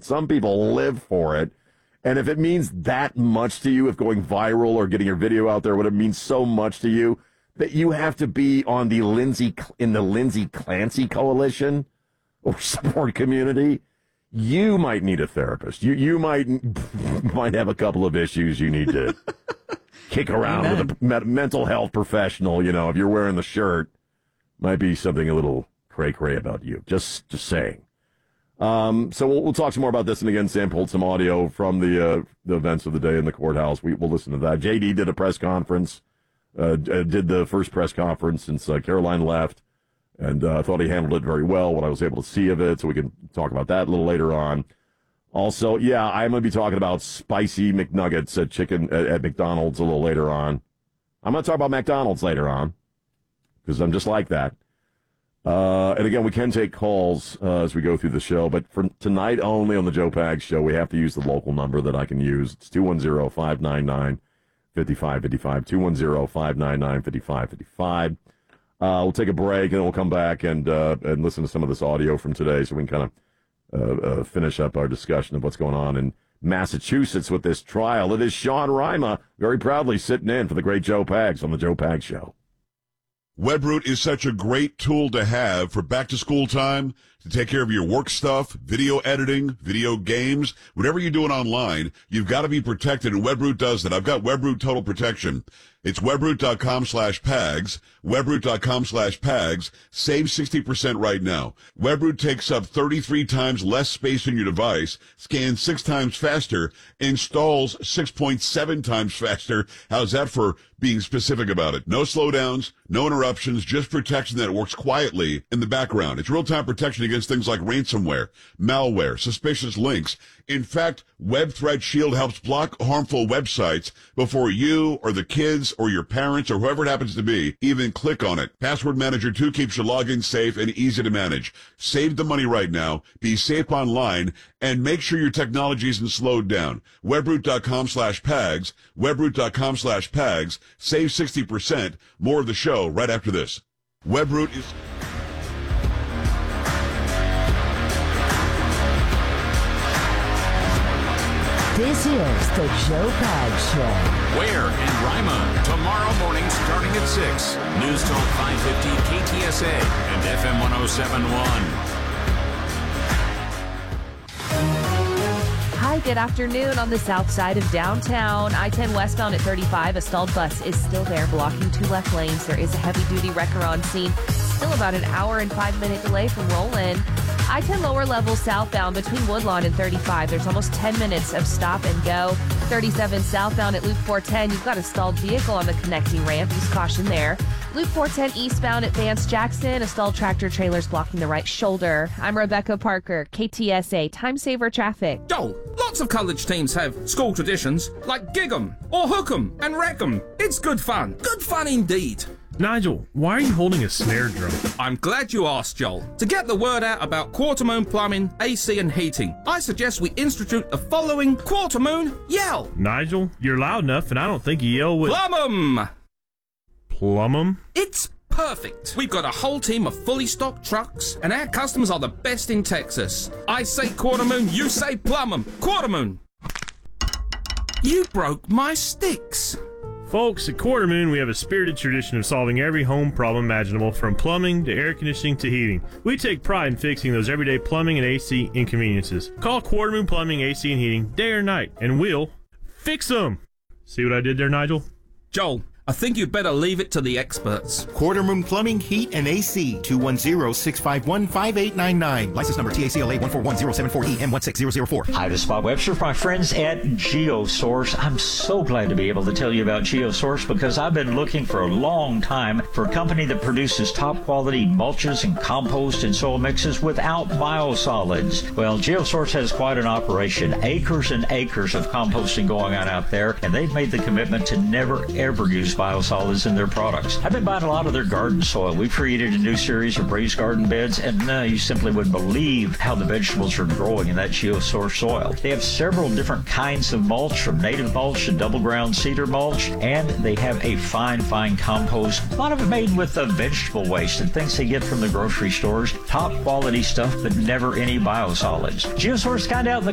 some people live for it. And if it means that much to you, if going viral or getting your video out there, would it mean so much to you that you have to be on the Lindsay Clancy coalition or support community, you might need a therapist. You might have a couple of issues you need to kick around with a mental health professional. You know, if you're wearing the shirt, might be something a little cray-cray about you. Just saying. So we'll talk some more about this. And again, Sam pulled some audio from the events of the day in the courthouse. We'll listen to that. JD did a press conference, did the first press conference since Caroline left. And I thought he handled it very well, what I was able to see of it. So we can talk about that a little later on. Also, yeah, I'm going to be talking about spicy McNuggets at McDonald's a little later on. I'm going to talk about McDonald's later on because I'm just like that. And again, we can take calls as we go through the show, but for tonight only on the Joe Pags Show, we have to use the local number that I can use. It's 210-599-5555, 210-599-5555. We'll take a break, and then we'll come back and listen to some of this audio from today so we can kind of finish up our discussion of what's going on in Massachusetts with this trial. It is Sean Rima very proudly sitting in for the great Joe Pags on the Joe Pags Show. Webroot is such a great tool to have for back-to-school time, to take care of your work stuff, video editing, video games, whatever you're doing online, you've got to be protected, and Webroot does that. I've got Webroot Total Protection. It's webroot.com/pags, webroot.com/pags. Save 60% right now. Webroot takes up 33 times less space on your device, scans 6 times faster, installs 6.7 times faster. How's that for being specific about it? No slowdowns, no interruptions, just protection that works quietly in the background. It's real-time protection against things like ransomware, malware, suspicious links. In fact, Web Threat Shield helps block harmful websites before you or the kids or your parents or whoever it happens to be even click on it. Password Manager 2 keeps your login safe and easy to manage. Save the money right now. Be safe online and make sure your technology isn't slowed down. Webroot.com/pags, webroot.com/pags. Save 60%. More of the show right after this. Webroot is... This is the Joe Pags Show. Ware and Rima, tomorrow morning starting at 6. News Talk 550 KTSA and FM 1071. Hi, good afternoon. On the south side of downtown, I-10 westbound at 35, a stalled bus is still there, blocking 2 left lanes. There is a heavy-duty wrecker on scene. Still about an hour and 5-minute delay from roll-in. I-10 lower level southbound between Woodlawn and 35. There's almost 10 minutes of stop and go. 37 southbound at Loop 410. You've got a stalled vehicle on the connecting ramp. Use caution there. Loop 410 eastbound at Vance Jackson. A stalled tractor trailer's blocking the right shoulder. I'm Rebecca Parker, KTSA Time Saver Traffic. Joel, lots of college teams have school traditions like gig 'em or hook 'em and wreck 'em. It's good fun. Good fun indeed. Nigel, why are you holding a snare drum? I'm glad you asked, Joel. To get the word out about Quarter-Moon Plumbing, AC and Heating, I suggest we institute the following Quarter-Moon Yell. Nigel, you're loud enough, and I don't think you yell with... Plum 'em! Plum 'em? It's perfect. We've got a whole team of fully stocked trucks, and our customers are the best in Texas. I say Quarter-Moon, you say Plum 'em. Quarter-Moon! You broke my sticks. Folks, at Quarter-Moon, we have a spirited tradition of solving every home problem imaginable, from plumbing to air conditioning to heating. We take pride in fixing those everyday plumbing and AC inconveniences. Call Quarter-Moon Plumbing, AC, and Heating day or night, and we'll fix them. See what I did there, Nigel? Joel, I think you'd better leave it to the experts. Quarter-Moon Plumbing, Heat, and AC, 210-651-5899. License number TACLA 141-074-EM16004. Hi, this is Bob Webster, my friends at GeoSource. I'm so glad to be able to tell you about GeoSource because I've been looking for a long time for a company that produces top-quality mulches and compost and soil mixes without biosolids. Well, GeoSource has quite an operation. Acres and acres of composting going on out there, and they've made the commitment to never, ever use biosolids in their products. I've been buying a lot of their garden soil. We've created a new series of raised garden beds, and you simply wouldn't believe how the vegetables are growing in that GeoSource soil. They have several different kinds of mulch, from native mulch to double ground cedar mulch, and they have a fine compost. A lot of it made with vegetable waste and things they get from the grocery stores. Top quality stuff, but never any biosolids. GeoSource got out in the